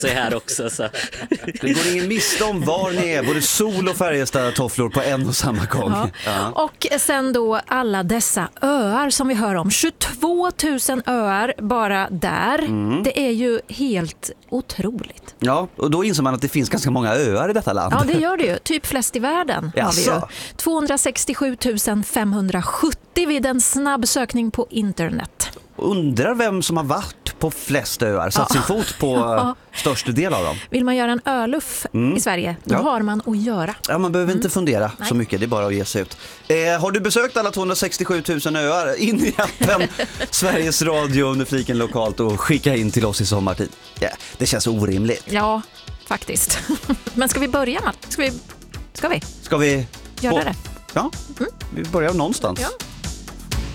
sig här också. Så. Det går ingen miste om var ni är, både sol och Färjestad tofflor på en och samma gång. Ja. Ja. Och sen då alla dessa öar som vi hör om. 22 000 öar bara där. Det är ju helt otroligt. Ja, och då inser man att det finns ganska många öar i detta land. Ja, det gör det ju. Typ flest i världen har vi ju. Jaså? 267 570 vid en snabb sökning på internet. Undrar vem som har varit på flest öar, satt sin fot på största del av dem. Vill man göra en öluff i Sverige, då har man att göra. Ja, man behöver inte fundera så mycket, det är bara att ge sig ut. Har du besökt alla 267 000 öar? In i appen Sveriges Radio under fliken lokalt och skicka in till oss i sommartid. Ja, det känns orimligt. Ja, faktiskt. Men ska vi börja, Matt? Ska vi Ska vi göra det? Ja, vi börjar någonstans. Ja.